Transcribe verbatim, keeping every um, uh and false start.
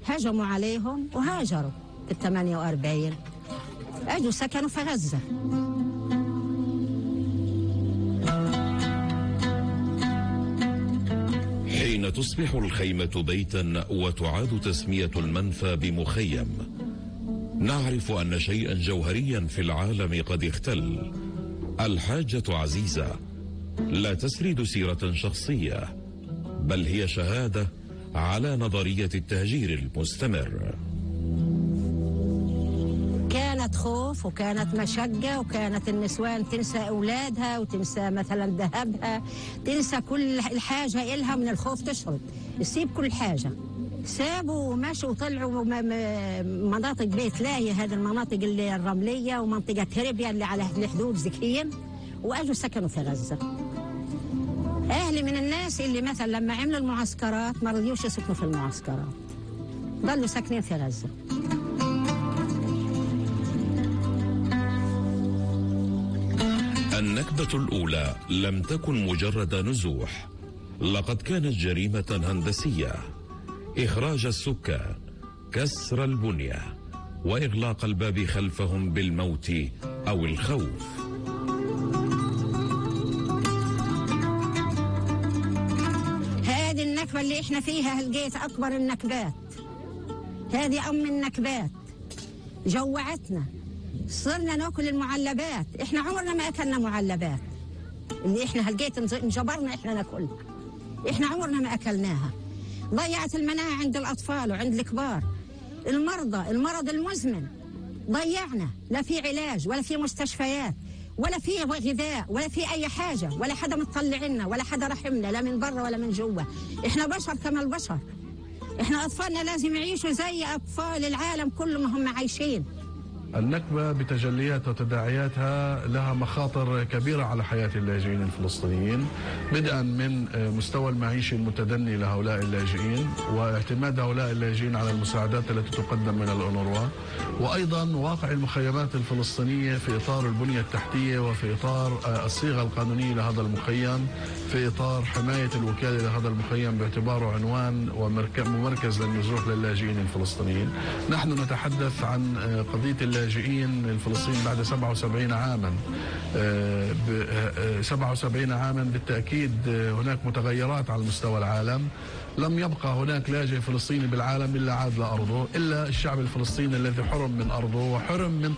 هجموا عليهم وهاجروا في الثمانية وأربعين، أجوا سكنوا في غزة. حين تصبح الخيمة بيتا وتعاد تسمية المنفى بمخيم، نعرف أن شيئا جوهريا في العالم قد اختل. الحاجة عزيزة لا تسرد سيرة شخصية، بل هي شهادة على نظرية التهجير المستمر. كانت خوف وكانت مشقة، وكانت النسوان تنسى أولادها وتنسى مثلا ذهبها، تنسى كل الحاجة إلها من الخوف، تشرد تسيب كل حاجة. سابوا ومشوا وطلعوا مناطق بيت لاهي، هذه المناطق اللي الرملية ومنطقة هربيا اللي على الحدود ذكيا، وأجوا سكنوا في غزة. أهلي من الناس اللي مثلا لما عملوا المعسكرات ما رضيوش يسكنوا في المعسكرات، ضلوا ساكنين في غزة. النكبة الأولى لم تكن مجرد نزوح، لقد كانت جريمة هندسية: إخراج السكان، كسر البنية، وإغلاق الباب خلفهم بالموت أو الخوف. هذه النكبة اللي إحنا فيها لقيت أكبر النكبات، هذه أم النكبات، جوعتنا، صرنا ناكل المعلبات. إحنا عمرنا ما أكلنا معلبات اللي إحنا هلقيت انجبرنا إحنا ناكلها، إحنا عمرنا ما أكلناها. ضيعت المناعة عند الأطفال وعند الكبار. المرضى، المرض المزمن ضيعنا، لا في علاج ولا في مستشفيات ولا في غذاء ولا في أي حاجة، ولا حدا مطلعنا ولا حدا رحمنا، لا من برا ولا من جوا. إحنا بشر كما البشر، إحنا أطفالنا لازم يعيشوا زي أطفال العالم كله ما هم عايشين. النكبة بتجلياتها وتداعياتها لها مخاطر كبيرة على حياة اللاجئين الفلسطينيين، بدءا من مستوى المعيشي المتدني لهؤلاء اللاجئين، واعتماد هؤلاء اللاجئين على المساعدات التي تقدم من الأونروا، وأيضا واقع المخيمات الفلسطينية في إطار البنية التحتية وفي إطار الصيغة القانونية لهذا المخيم، في إطار حماية الوكالة لهذا المخيم باعتباره عنوان ومركز للنزوح للاجئين الفلسطينيين. نحن نتحدث عن قضية اللاجئين الفلسطينيين بعد سبعة وسبعين عاما. سبعة وسبعين عاما بالتأكيد هناك متغيرات على مستوى العالم، لم يبقى هناك لاجئ فلسطيني بالعالم إلا عاد لأرضه، إلا الشعب الفلسطيني الذي حرم من أرضه وحرم من